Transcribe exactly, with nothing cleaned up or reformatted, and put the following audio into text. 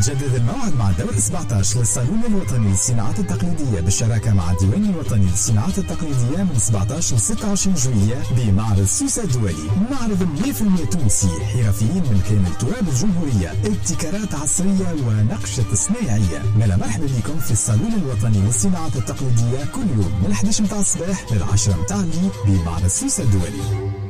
يتجدد الموعد مع الدور سبعة عشر للصالون الوطني للصناعات التقليدية بالشراكة مع الديوان الوطني للصناعات التقليدية من سبعة عشر ل ستة وعشرين جويلية بمعرض سوسة الدولي. معرض مية بالمية تونسي، حرفيين من كامل تراب الجمهورية، ابتكارات عصرية ونقشة صناعية. ملا مرحبا بكم في الصالون الوطني للصناعات التقليدية كل يوم من الحداش متاع الصباح للعشرة متاع الليل بمعرض سوسة الدولي.